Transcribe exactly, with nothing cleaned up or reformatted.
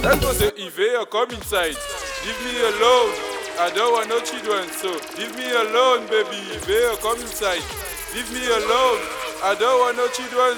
Let's go say Ivea, come inside. Leave me alone. I don't want no children, so leave me alone, baby. Ivea, come inside. Leave me alone. I don't want no children,